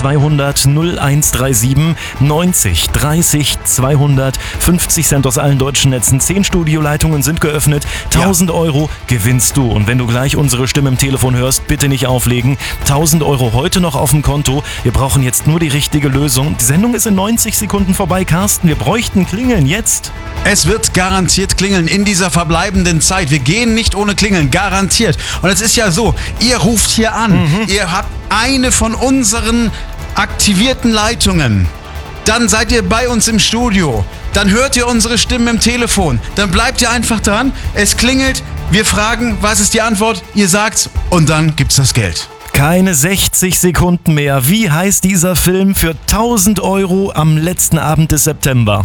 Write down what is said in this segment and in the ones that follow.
200 0137 90 30 200. 50 Cent aus allen deutschen Netzen. 10 Studioleitungen sind geöffnet. 1000 Euro gewinnst du. Und wenn du gleich unsere Stimme im Telefon hörst, bitte nicht auflegen. 1000 Euro heute noch auf dem Konto. Wir brauchen jetzt nur die richtige Lösung. Die Sendung ist in 90 Sekunden vorbei, Carsten. Wir bräuchten Klingeln jetzt. Es wird garantiert klingeln in dieser verbleibenden Zeit. Wir gehen nicht ohne Klingeln, garantiert. Und es ist ja so, ihr ruft hier an. Ihr habt eine von unseren aktivierten Leitungen. Dann seid ihr bei uns im Studio. Dann hört ihr unsere Stimmen im Telefon. Dann bleibt ihr einfach dran. Es klingelt. Wir fragen, was ist die Antwort? Ihr sagt's und dann gibt's das Geld. Keine 60 Sekunden mehr. Wie heißt dieser Film für 1000 Euro am letzten Abend des September?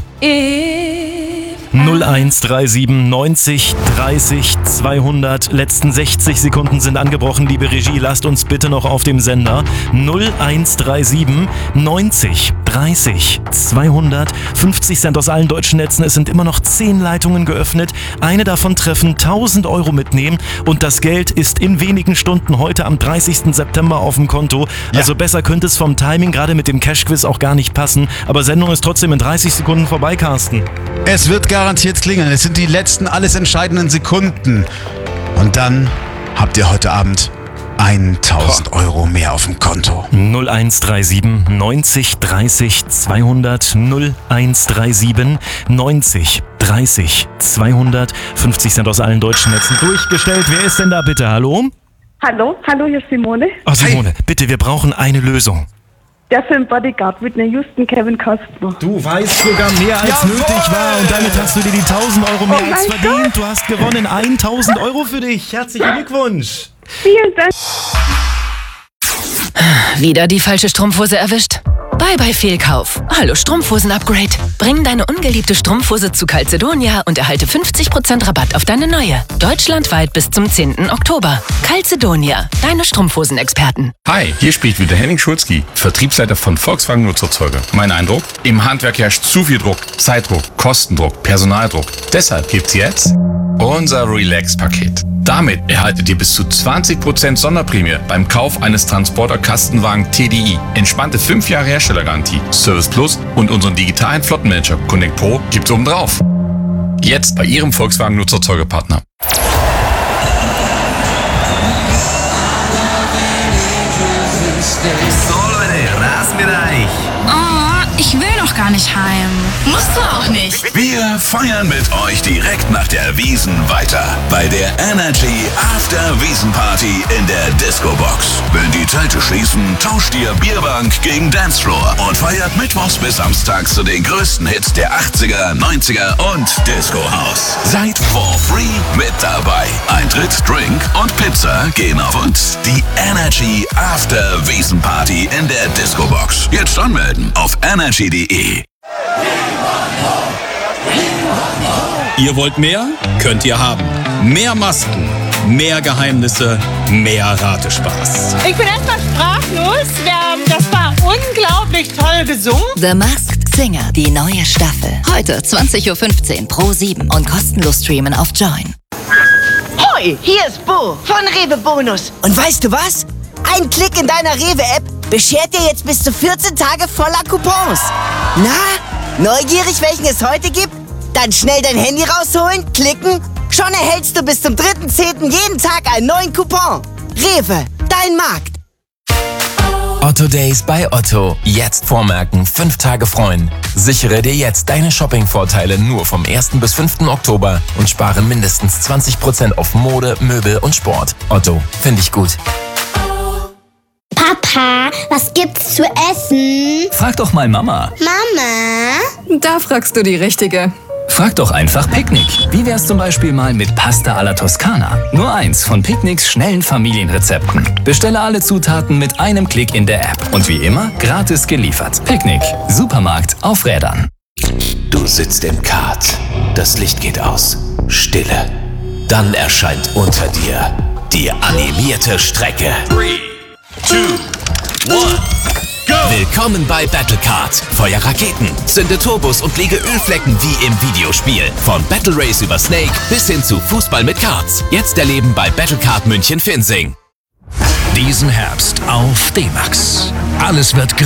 0137 90 30 200. Letzten 60 Sekunden sind angebrochen. Liebe Regie, lasst uns bitte noch auf dem Sender. 0137 90 30 200. 50 Cent aus allen deutschen Netzen. Es sind immer noch 10 Leitungen geöffnet. Eine davon treffen, 1000 Euro mitnehmen. Und das Geld ist in wenigen Stunden heute am 30. September auf dem Konto. Also besser könnte es vom Timing gerade mit dem Cash-Quiz auch gar nicht passen. Aber Sendung ist trotzdem in 30 Sekunden vorbei, Carsten. Es wird garantiert klingeln. Es sind die letzten, alles entscheidenden Sekunden. Und dann habt ihr heute Abend 1000 Euro mehr auf dem Konto. 0137 90 30 200. 0137 90 30 200. 50 Cent aus allen deutschen Netzen durchgestellt. Wer ist denn da bitte? Hallo? Hallo, hier ist Simone. Ach, Simone, bitte, wir brauchen eine Lösung. Der Film Bodyguard, Whitney Houston, Kevin Costner. Du weißt sogar mehr als nötig war und damit hast du dir die 1000 Euro mehr als verdient. Du hast gewonnen. 1000 Euro für dich. Herzlichen Glückwunsch. Vielen Dank. Wieder die falsche Strumpfhose erwischt? Bye Fehlkauf. Hallo Strumpfhosen-Upgrade. Bring deine ungeliebte Strumpfhose zu Calzedonia und erhalte 50% Rabatt auf deine neue. Deutschlandweit bis zum 10. Oktober. Calzedonia, deine Strumpfhosen-Experten. Hi, hier spricht wieder Henning Schulzki, Vertriebsleiter von Volkswagen Nutzerzeuger. Mein Eindruck? Im Handwerk herrscht zu viel Druck, Zeitdruck, Kostendruck, Personaldruck. Deshalb gibt's jetzt unser Relax-Paket. Damit erhaltet ihr bis zu 20% Sonderprämie beim Kauf eines Transporter-Kastenwagen TDI. Entspannte 5 Jahre Herstellergarantie, Service Plus und unseren digitalen Flottenmanager Connect Pro gibt's obendrauf. Jetzt bei Ihrem Volkswagen Nutzerzeugerpartner. Ich will noch gar nicht heim. Musst du auch nicht. Wir feiern mit euch direkt nach der Wiesn weiter. Bei der Energy After Wiesn Party in der Disco Box. Wenn die Zelte schließen, tauscht ihr Bierbank gegen Dancefloor und feiert mittwochs bis samstags zu den größten Hits der 80er, 90er und Disco House. Seid for free mit dabei. Eintritt, Drink und Pizza gehen auf uns. Die Energy After Wiesn Party in der Disco Box. Jetzt anmelden auf energy.de. Ihr wollt mehr? Könnt ihr haben. Mehr Masken, mehr Geheimnisse, mehr Ratespaß. Ich bin erstmal sprachlos. Das war unglaublich toll gesungen. The Masked Singer, die neue Staffel. Heute 20.15 Uhr Pro7 und kostenlos streamen auf Join. Hoi, hier ist Bo von Rewe Bonus. Und weißt du was? Ein Klick in deiner Rewe-App beschert dir jetzt bis zu 14 Tage voller Coupons. Na, neugierig, welchen es heute gibt? Dann schnell dein Handy rausholen, klicken. Schon erhältst du bis zum 3.10. jeden Tag einen neuen Coupon. Rewe, dein Markt. Otto Days bei Otto. Jetzt vormerken, 5 Tage freuen. Sichere dir jetzt deine Shopping-Vorteile nur vom 1. bis 5. Oktober und spare mindestens 20% auf Mode, Möbel und Sport. Otto, finde ich gut. Papa, was gibt's zu essen? Frag doch mal Mama. Mama? Da fragst du die Richtige. Frag doch einfach Picknick. Wie wär's zum Beispiel mal mit Pasta alla Toskana? Nur eins von Picknicks schnellen Familienrezepten. Bestelle alle Zutaten mit einem Klick in der App. Und wie immer, gratis geliefert. Picknick. Supermarkt auf Rädern. Du sitzt im Kart. Das Licht geht aus. Stille. Dann erscheint unter dir die animierte Strecke. 3, 2, 1, go! Willkommen bei Battlecard. Feuer Raketen, zünde Turbos und lege Ölflecken wie im Videospiel. Von Battle Race über Snake bis hin zu Fußball mit Karts. Jetzt erleben bei Battlecard München-Finsing. Diesen Herbst auf D-Max. Alles wird